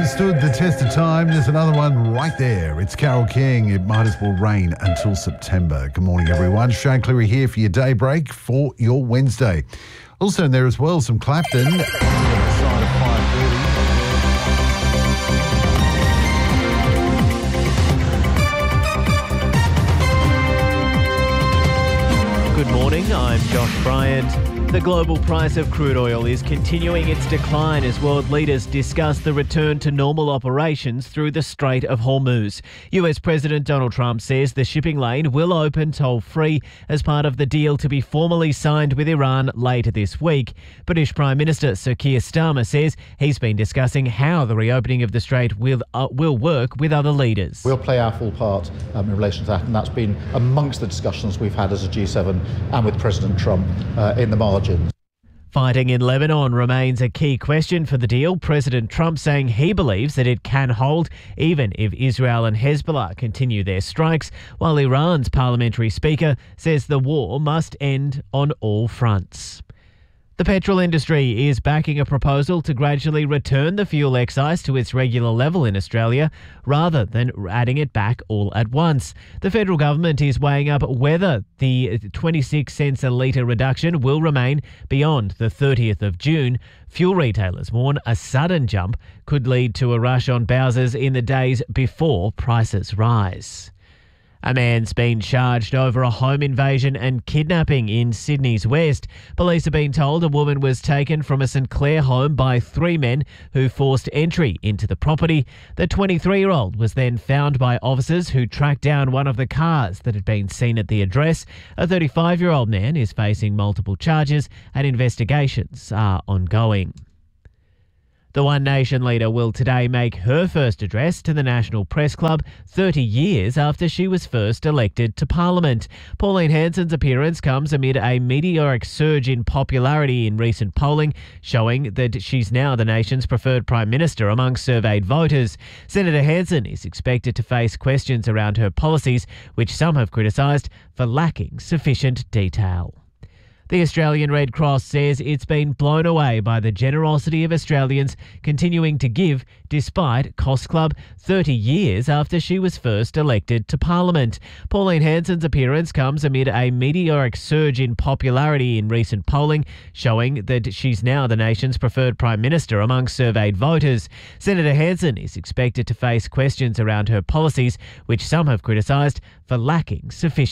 stood the test of time. There's another one right there. It's Carole King. It might as well rain until September. Good morning, everyone. Shane Cleary here for your day break for your Wednesday. Also in there as well, some Clapton. On the other side of 5:30. Good morning, I'm Josh Bryant. The global price of crude oil is continuing its decline as world leaders discuss the return to normal operations through the Strait of Hormuz. US President Donald Trump says the shipping lane will open toll-free as part of the deal to be formally signed with Iran later this week. British Prime Minister Sir Keir Starmer says he's been discussing how the reopening of the strait will work with other leaders. We'll play our full part in relation to that, and that's been amongst the discussions we've had as a G7 and with President Trump in the margins. Fighting in Lebanon remains a key question for the deal. President Trump saying he believes that it can hold even if Israel and Hezbollah continue their strikes, while Iran's parliamentary speaker says the war must end on all fronts. The petrol industry is backing a proposal to gradually return the fuel excise to its regular level in Australia rather than adding it back all at once. The federal government is weighing up whether the 26 cents a litre reduction will remain beyond the 30th of June. Fuel retailers warn a sudden jump could lead to a rush on Bowsers in the days before prices rise. A man's been charged over a home invasion and kidnapping in Sydney's west. Police have been told a woman was taken from a St Clair home by three men who forced entry into the property. The 23-year-old was then found by officers who tracked down one of the cars that had been seen at the address. A 35-year-old man is facing multiple charges and investigations are ongoing. The One Nation leader will today make her first address to the National Press Club 30 years after she was first elected to Parliament. Pauline Hanson's appearance comes amid a meteoric surge in popularity in recent polling, showing that she's now the nation's preferred Prime Minister among surveyed voters. Senator Hanson is expected to face questions around her policies, which some have criticised for lacking sufficient detail. The Australian Red Cross says it's been blown away by the generosity of Australians continuing to give despite Cost Club 30 years after she was first elected to Parliament. Pauline Hanson's appearance comes amid a meteoric surge in popularity in recent polling, showing that she's now the nation's preferred Prime Minister among surveyed voters. Senator Hanson is expected to face questions around her policies, which some have criticised for lacking sufficient